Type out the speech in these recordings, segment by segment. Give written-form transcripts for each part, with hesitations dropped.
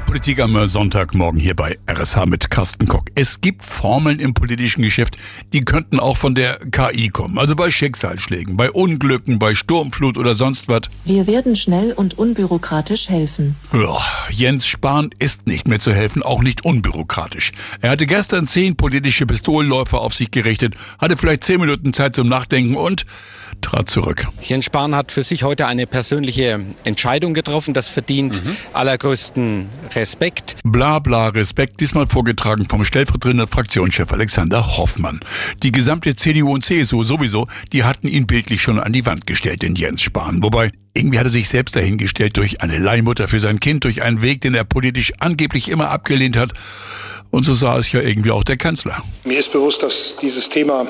Politik am Sonntagmorgen hier bei RSH mit Carsten Koch. Es gibt Formeln im politischen Geschäft, die könnten auch von der KI kommen. Also bei Schicksalsschlägen, bei Unglücken, bei Sturmflut oder sonst was. Wir werden schnell und unbürokratisch helfen. Ja, Jens Spahn ist nicht mehr zu helfen, auch nicht unbürokratisch. Er hatte gestern 10 politische Pistolenläufer auf sich gerichtet, hatte vielleicht 10 Minuten Zeit zum Nachdenken und trat zurück. Jens Spahn hat für sich heute eine persönliche Entscheidung getroffen. Das verdient allergrößten Respekt. Bla bla Respekt, diesmal vorgetragen vom stellvertretenden Fraktionschef Alexander Hoffmann. Die gesamte CDU und CSU sowieso, die hatten ihn bildlich schon an die Wand gestellt, den Jens Spahn. Wobei, irgendwie hat er sich selbst dahingestellt durch eine Leihmutter für sein Kind, durch einen Weg, den er politisch angeblich immer abgelehnt hat. Und so sah es ja irgendwie auch der Kanzler. Mir ist bewusst, dass dieses Thema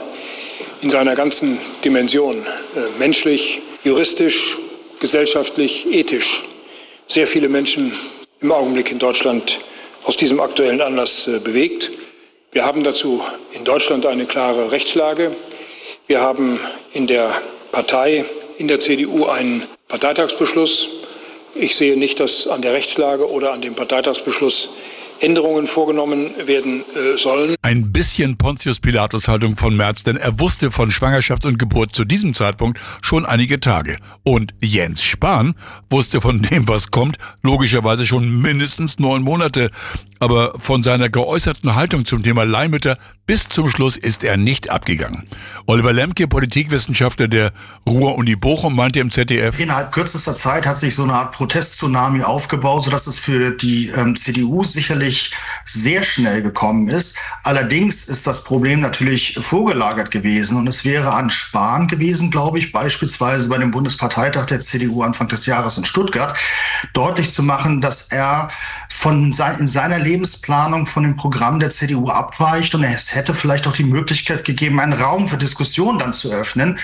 in seiner ganzen Dimension, menschlich, juristisch, gesellschaftlich, ethisch, sehr viele Menschen im Augenblick in Deutschland aus diesem aktuellen Anlass bewegt. Wir haben dazu in Deutschland eine klare Rechtslage. Wir haben in der Partei, in der CDU einen Parteitagsbeschluss. Ich sehe nicht, dass an der Rechtslage oder an dem Parteitagsbeschluss Änderungen vorgenommen werden sollen. Ein bisschen Pontius-Pilatus-Haltung von Merz, denn er wusste von Schwangerschaft und Geburt zu diesem Zeitpunkt schon einige Tage. Und Jens Spahn wusste von dem, was kommt, logischerweise schon mindestens 9 Monate. Aber von seiner geäußerten Haltung zum Thema Leihmütter bis zum Schluss ist er nicht abgegangen. Oliver Lemke, Politikwissenschaftler der Ruhr-Uni Bochum, meinte im ZDF: Innerhalb kürzester Zeit hat sich so eine Art Protest-Tsunami aufgebaut, sodass es für die CDU sicherlich sehr schnell gekommen ist. Allerdings ist das Problem natürlich vorgelagert gewesen und es wäre an Spahn gewesen, glaube ich, beispielsweise bei dem Bundesparteitag der CDU Anfang des Jahres in Stuttgart, deutlich zu machen, dass er in seiner Lebensplanung von dem Programm der CDU abweicht und es hätte vielleicht auch die Möglichkeit gegeben, einen Raum für Diskussion dann zu öffnen.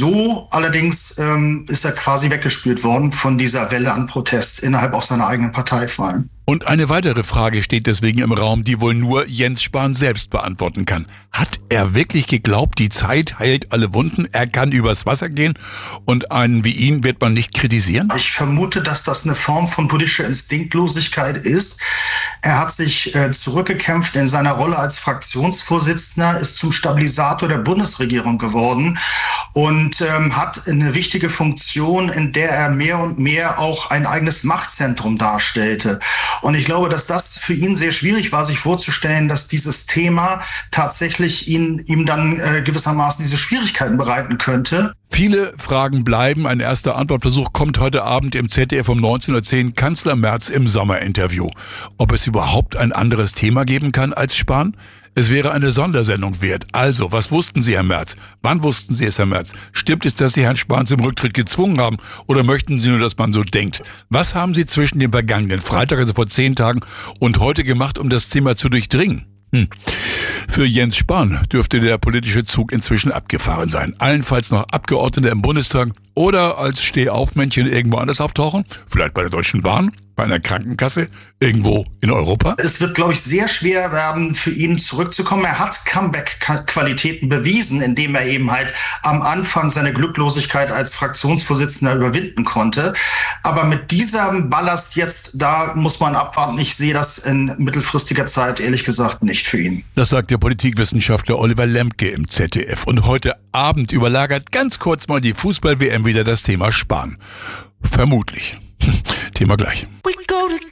So allerdings ist er quasi weggespült worden von dieser Welle an Protest innerhalb auch seiner eigenen Partei vor allem. Und eine weitere Frage steht deswegen im Raum, die wohl nur Jens Spahn selbst beantworten kann. Hat er wirklich geglaubt, die Zeit heilt alle Wunden, er kann übers Wasser gehen und einen wie ihn wird man nicht kritisieren? Ich vermute, dass das eine Form von politischer Instinktlosigkeit ist. Er hat sich zurückgekämpft in seiner Rolle als Fraktionsvorsitzender, ist zum Stabilisator der Bundesregierung geworden und hat eine wichtige Funktion, in der er mehr und mehr auch ein eigenes Machtzentrum darstellte. Und ich glaube, dass das für ihn sehr schwierig war, sich vorzustellen, dass dieses Thema tatsächlich ihm dann gewissermaßen diese Schwierigkeiten bereiten könnte. Viele Fragen bleiben. Ein erster Antwortversuch kommt heute Abend im ZDF um 19:10 Uhr. Kanzler Merz im Sommerinterview. Ob es überhaupt ein anderes Thema geben kann als Spahn? Es wäre eine Sondersendung wert. Also, was wussten Sie, Herr Merz? Wann wussten Sie es, Herr Merz? Stimmt es, dass Sie Herrn Spahn zum Rücktritt gezwungen haben? Oder möchten Sie nur, dass man so denkt? Was haben Sie zwischen dem vergangenen Freitag, also vor 10 Tagen, und heute gemacht, um das Thema zu durchdringen? Für Jens Spahn dürfte der politische Zug inzwischen abgefahren sein. Allenfalls noch Abgeordneter im Bundestag oder als Stehaufmännchen irgendwo anders auftauchen. Vielleicht bei der Deutschen Bahn, bei einer Krankenkasse, irgendwo in Europa. Es wird, glaube ich, sehr schwer werden, für ihn zurückzukommen. Er hat Comeback-Qualitäten bewiesen, indem er eben halt am Anfang seine Glücklosigkeit als Fraktionsvorsitzender überwinden konnte. Aber mit diesem Ballast jetzt, da muss man abwarten. Ich sehe das in mittelfristiger Zeit, ehrlich gesagt, nicht für ihn. Das sagt der Politikwissenschaftler Oliver Lemke im ZDF. Und heute Abend überlagert ganz kurz mal die Fußball-WM wieder das Thema Spahn. Vermutlich. Thema gleich.